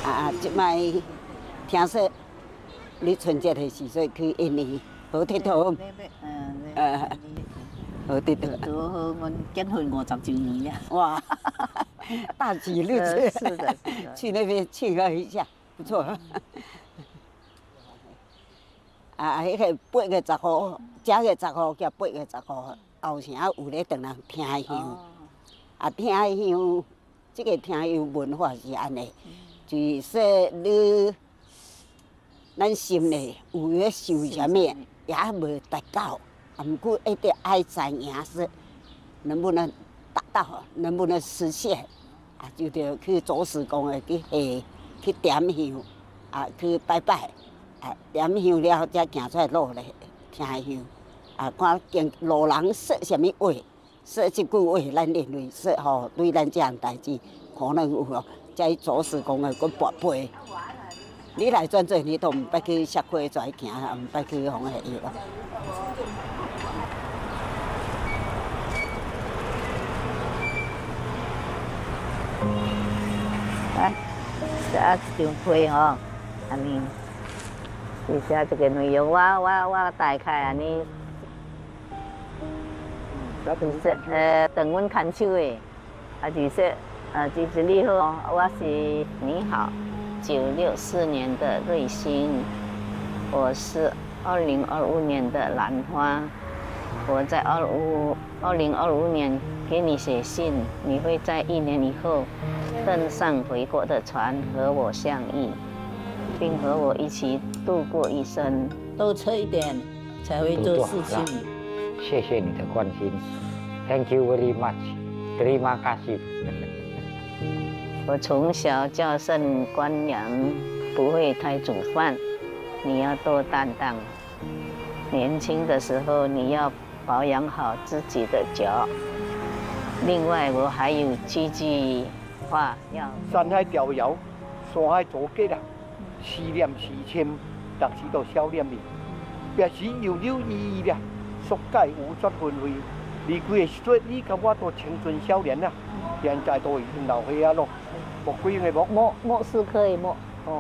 即摆听说你春节的时阵去印尼好佚佗。好佚佗。 拄好，阮结婚50周年呀。 哇，大吉日子。 是的， 去那边庆贺一下，不错。迄个8月10号，正月10号叫8月10号，后城有咧当人听香。听香，这个听香文化是安尼，就是说你咱心里有咧想啥物，也无达到，不过一定爱知影是能不能达到，能不能实现，就得去祖师公的去下，去点香，去拜拜。点香了，才行出来路咧听香。看见路人说什么话，说这句话，咱认为说吼，对咱这样代志可能有哦，才祖师公的去跋杯。你来转做，你都唔捌去石灰泉行，唔捌去红河咯。 来，写一张批吼，安尼。是写这个内容，我大概安尼，就是等阮看手的，就是就是你好，我是你好，964年的瑞星，我是2025年的兰花，我在2025年给你写信，你会在1年以后登上回国的船和我相遇。并和我一起度过一生，多吃一点才会做事情。 谢谢你的关心 ，Thank you very much， Terima kasih。 我从小叫声官娘，不会太煮饭，你要多担当。年轻的时候你要保养好自己的脚。另外我还有几句话要： 山海逍遥，山海阻隔啦。思念时深，但是都少年哩，别时悠悠依依啦，疏解无绝纷飞。离开的时阵，你甲我都青春少年啦，现在都已经老岁啊咯，莫几个莫。 莫是可以莫。 哦。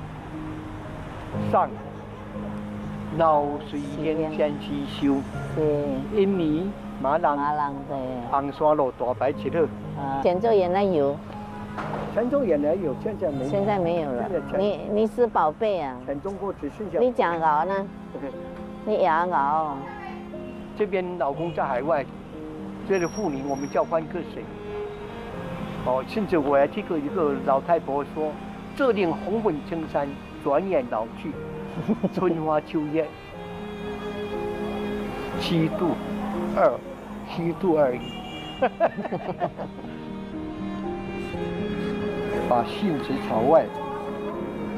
上，老水天先西修。 是。 印尼马郎。 对。 红山路大排七号。 泉州原来有。 泉州原来有，现在没有。 现在没有了。你是宝贝啊！ 全中国只剩下。 你讲熬呢？你也熬。 这边老公在海外，这个妇女我们叫欢客水。哦，甚至我还听过一个老太婆说：“这令红粉青山，转眼老去，春花秋月，7度2，把杏子朝外。